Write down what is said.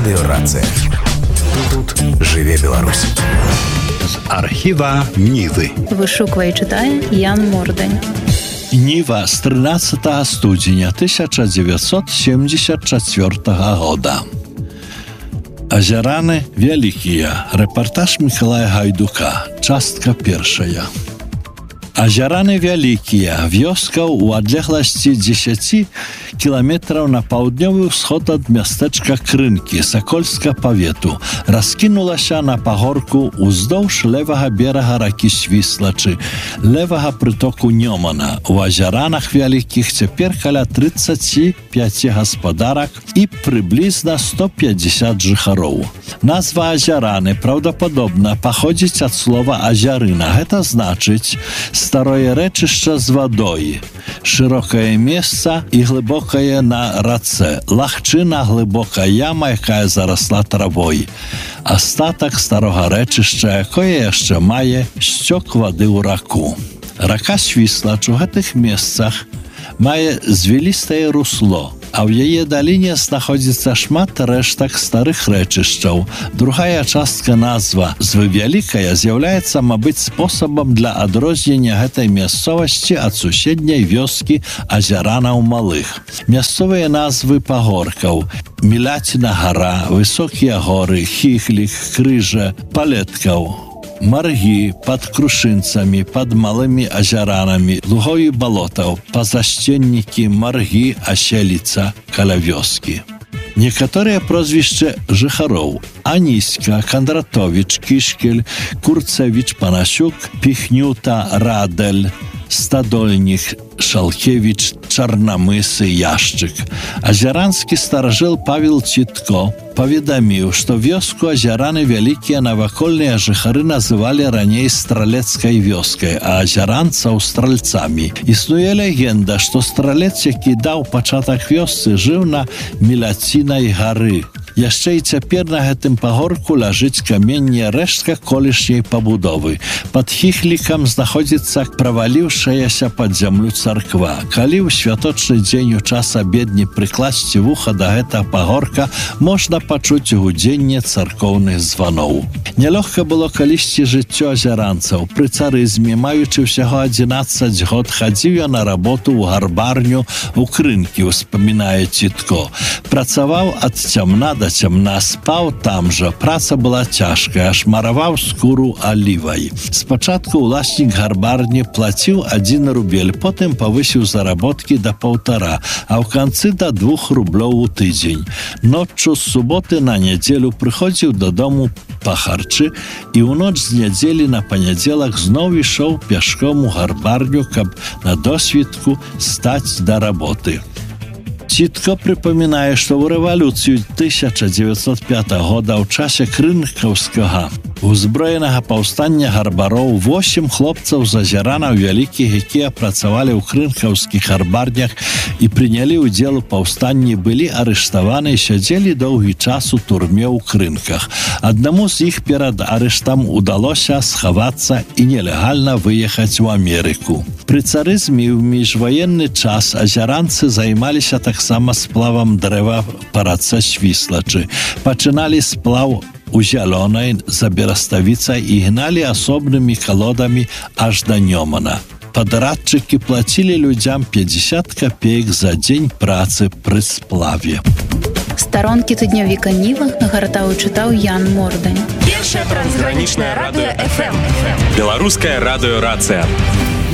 Радыёрацыя. Тут жыве Беларусь. З архіва Нівы. Вышуквае і чытае Ян Мордань. Ніва з 13 студзеня 1974 года. Азяраны вялікія. Рэпартаж Мікалая Гайдука. Частка першая. Азяраны вялікія. Вёска ў адлегласці 10 кіламетраў на паўднёвы ўсход ад мястэчка Крынкі, Сакольска павету, раскінулася на пагорку уздоўж левага берага ракі Свіслачы, левага прытоку Нёмана. У азяранах вялікіх цяпер каля 35 гаспадарак і прыблізна 150 жыхароў. Назва азяраны праўдападобна паходзіць ад слова азярына. Гэта значыць старое рэчышча з вадой, шырокае месца і глыбокае на рацэ, лагчына, глыбокая яма, якая зарасла травой. Астатак старога рэчышча, якое яшчэ мае сцёк вады ў раку. Рака Свіслач у гэтых месцах мае звілістае русло, а ў яе даліне знаходзіцца шмат рэштак старых рэчышчаў. Другая частка назва «Звы вялікая» з'яўляецца, мабыць, спосабам для адрознення гэтай мясцовасці ад суседняй вёскі азяранаў малых. Мясцовыя назвы пагоркаў – Міляціна гара, Высокія горы, Хіхлік, Крыжа, Палеткаў, Маргі пад Крушынцамі, пад малымі азяранамі, лугоі балотаў, пазасценнікі, Маргі, Аселіца, каля вёскі. Некаторыя прозвішчы жыхароў: Аніська, Кандратовіч, Кішкель, Курцевіч, Панасюк, Піхнюта, Радэль, Стадольнік, Шалкевіч, Чарнамысы, Яшчык. Азяранскі старажыл Павел Цітко паведаміў, што вёску азяраны вялікія навакольныя жыхары называлі раней стралецкай вёскай, а азяранцаў стральцамі. Існуе легенда, што стралец, які даў пачатак вёсцы, жыў на Міляцінай гары. Яшчэ і цяпер на гэтым пагорку ляжыць каменне рэштка колішняй пабудовы. Пад Хіхлікам знаходзіцца праваліўшаяся пад зямлю царква. Калі ў святочны дзень у час абедні прыкласці вуха да гэтага пагорка, можна пачуць гудзенне царкоўных званоў. Нялёгка было калісьці жыццё азяранцаў. Пры царызме, маючы ўсяго 11 год, хадзіў я на работу ў гарбарню у Крынкі, успамінае Цітко. Працаваў ад цямна да цямна, спаў там жа. Праца была цяжкая, шмараваў скуру алівай. Спачатку ўласнік гарбарні плаціў 1 рубель, потым павысіў заработкі да 1,5, а ў канцы да 2 рублёў у тыдзень. Ноччу з суботы на нядзелю прыходзіў дадому па харчы і ў ноч з нядзелі на панядзелак зноў ішоў пяшком у гарбарню, каб на досвідку стаць да работы. Цітко прыпамінае, што ў рэвалюцыю 1905 года ў часе крынкаўскага узброенага паўстання гарбароў 8 хлопцаў з азяранаў вялікіх, якія працавалі ў крынкаўскіх гарбарнях і прынялі ўдзел у паўстанні, былі арыштаваны і сядзелі доўгі час у турме ў Крынках. Аднаму з іх перад арыштам удалося схавацца і нелегальна выехаць у Амерыку. Пры царызме ў міжваенны час азяранцы займаліся таксама сплавам дрэва па рацэ Свіслачы. Пачыналі сплаў у Зялёнай за Бераставіцай і гналі асобнымі калодамі аж да Нёмана. Падрадчыкі плацілі людзям 50 копеек за дзень працы пры сплаве. Старонкі тыднёвіка Ніва гартаў і чытаў Ян Мордань. Першае трансгранічнае радыё FM. Беларуская радыёрацыя.